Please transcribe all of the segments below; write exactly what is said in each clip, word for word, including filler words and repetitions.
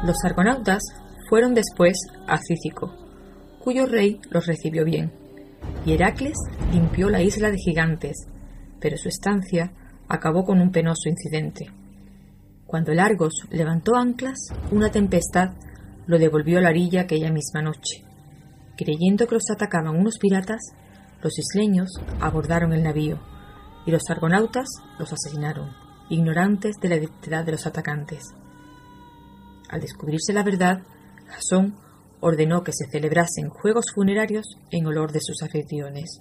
Los argonautas fueron después a Cícico, cuyo rey los recibió bien, y Heracles limpió la isla de gigantes, pero su estancia acabó con un penoso incidente. Cuando el Argos levantó anclas, una tempestad lo devolvió a la orilla aquella misma noche. Creyendo que los atacaban unos piratas, los isleños abordaron el navío, y los argonautas los asesinaron, ignorantes de la identidad de los atacantes. Al descubrirse la verdad, Jasón ordenó que se celebrasen juegos funerarios en olor de sus anfitriones.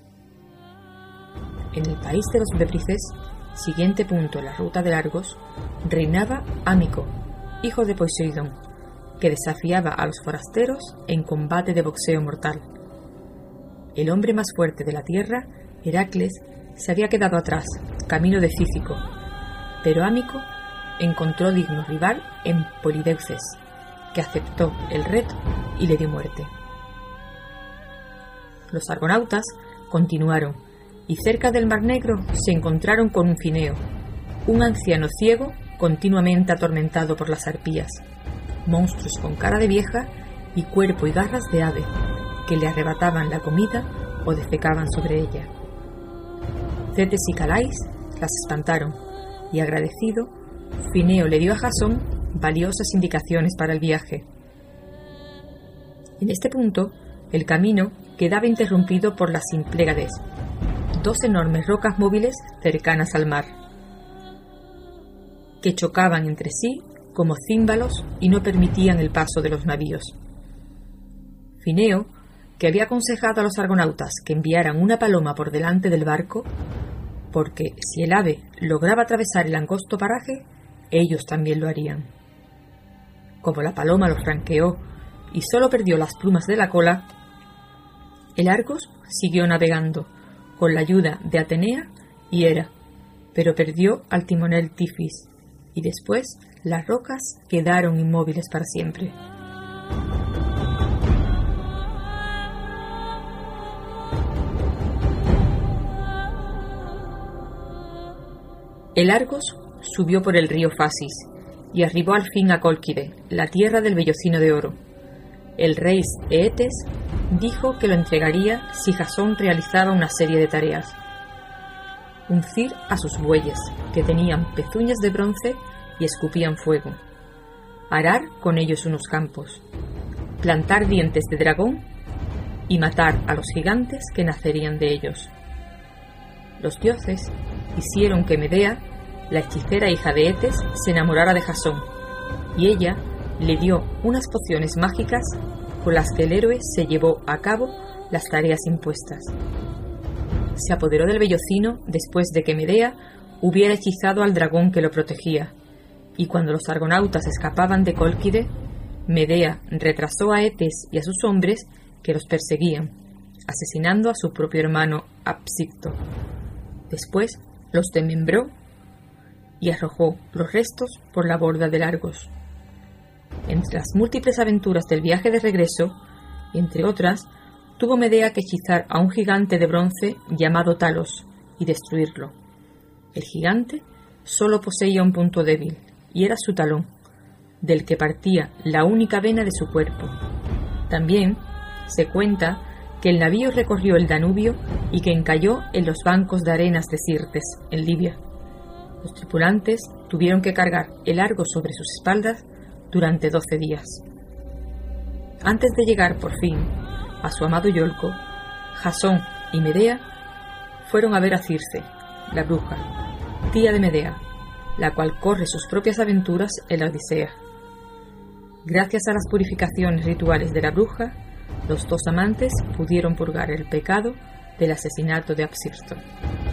En el país de los Bébrices, siguiente punto en la ruta del Argos, reinaba Ámico, hijo de Poseidón, que desafiaba a los forasteros en combate de boxeo mortal. El hombre más fuerte de la tierra, Heracles, se había quedado atrás, camino de Cícico, pero Ámico encontró digno rival en Polideuces, que aceptó el reto y le dio muerte. Los argonautas continuaron, y cerca del Mar Negro se encontraron con un Fineo, un anciano ciego continuamente atormentado por las arpías, monstruos con cara de vieja y cuerpo y garras de ave, que le arrebataban la comida o defecaban sobre ella. Cetes y Calais las espantaron, y agradecido, Fineo le dio a Jasón valiosas indicaciones para el viaje. En este punto, el camino quedaba interrumpido por las Symplegades, dos enormes rocas móviles cercanas al mar, que chocaban entre sí como címbalos y no permitían el paso de los navíos. Fineo, que había aconsejado a los argonautas que enviaran una paloma por delante del barco, porque si el ave lograba atravesar el angosto paraje, ellos también lo harían. Como la paloma lo franqueó y solo perdió las plumas de la cola, el Argos siguió navegando con la ayuda de Atenea y Hera, pero perdió al timonel Tifis, y después las rocas quedaron inmóviles para siempre. El Argos subió por el río Fasis y arribó al fin a Cólquide, la tierra del vellocino de oro. El rey Eetes dijo que lo entregaría si Jasón realizaba una serie de tareas: uncir a sus bueyes, que tenían pezuñas de bronce y escupían fuego, arar con ellos unos campos, plantar dientes de dragón y matar a los gigantes que nacerían de ellos. Los dioses hicieron que Medea, la hechicera hija de Eetes, se enamorara de Jasón, y ella le dio unas pociones mágicas con las que el héroe se llevó a cabo las tareas impuestas. Se apoderó del vellocino después de que Medea hubiera hechizado al dragón que lo protegía, y cuando los argonautas escapaban de Cólquide, Medea retrasó a Eetes y a sus hombres que los perseguían, asesinando a su propio hermano Apsicto. Después los desmembró y arrojó los restos por la borda del Argos. Entre las múltiples aventuras del viaje de regreso, entre otras, tuvo Medea que hechizar a un gigante de bronce llamado Talos y destruirlo. El gigante solo poseía un punto débil, y era su talón, del que partía la única vena de su cuerpo. También se cuenta que el navío recorrió el Danubio y que encalló en los bancos de arenas de Sirtes, en Libia. Los tripulantes tuvieron que cargar el Argos sobre sus espaldas durante doce días. Antes de llegar por fin a su amado Iolco, Jasón y Medea fueron a ver a Circe, la bruja, tía de Medea, la cual corre sus propias aventuras en la Odisea. Gracias a las purificaciones rituales de la bruja, los dos amantes pudieron purgar el pecado del asesinato de Apsirto.